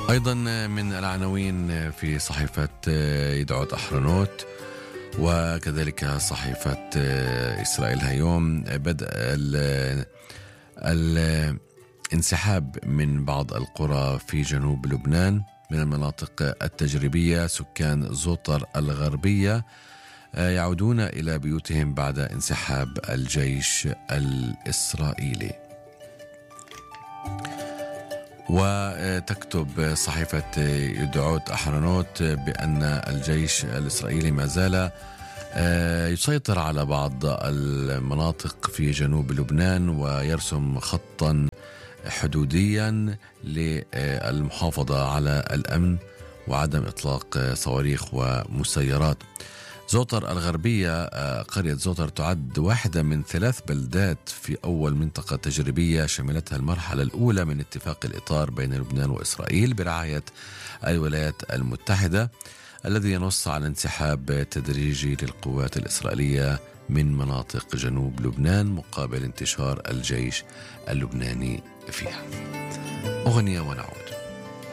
أيضا من العناوين في صحيفة يدعوت أحرنوت وكذلك صحيفة إسرائيل هيوم بدء الانسحاب من بعض القرى في جنوب لبنان من المناطق التجريبية. سكان زوطر الغربية يعودون إلى بيوتهم بعد انسحاب الجيش الإسرائيلي. وتكتب صحيفة يدعوت أحرنوت بأن الجيش الإسرائيلي ما زال يسيطر على بعض المناطق في جنوب لبنان ويرسم خطا حدوديا للمحافظة على الأمن وعدم إطلاق صواريخ ومسيرات. زوطر الغربية، قرية زوطر تعد واحدة من 3 بلدات في أول منطقة تجريبية شملتها المرحلة الأولى من اتفاق الإطار بين لبنان وإسرائيل برعاية الولايات المتحدة، الذي ينص على انسحاب تدريجي للقوات الإسرائيلية من مناطق جنوب لبنان مقابل انتشار الجيش اللبناني فيها. أغنية ونعود.